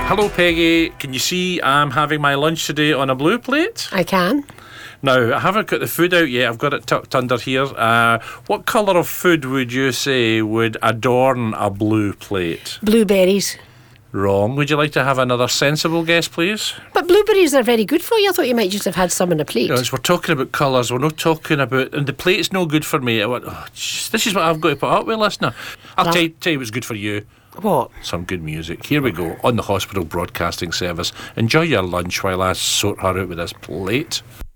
Hello, Peggy. Can you see I'm having my lunch today on a blue plate? I can. Now, I haven't got the food out yet. I've got it tucked under here. What colour of food would you say would adorn a blue plate? Blueberries. Wrong. Would you like to have another sensible guess, please? But blueberries are very good for you. I thought you might just have had some on a plate. No, we're talking about colours. We're not talking about... And the plate's no good for me. I went, this is what I've got to put up with, listener. I'll tell you what's good for you. What? Some good music. Here we go, on the Hospital Broadcasting Service. Enjoy your lunch while I sort her out with this plate.